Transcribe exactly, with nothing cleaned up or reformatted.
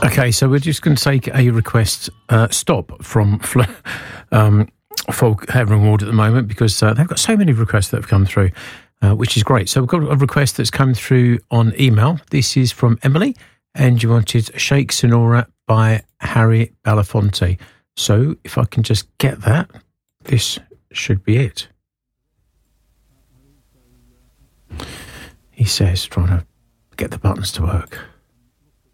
Okay, so we're just going to take a request uh, stop from Fl- um, Folk Havering Ward at the moment because uh, they've got so many requests that have come through, uh, which is great. So we've got a request that's come through on email. This is from Emily, and you wanted Shake Sonora by Harry Belafonte. So if I can just get that, this should be it. He says, trying to get the buttons to work.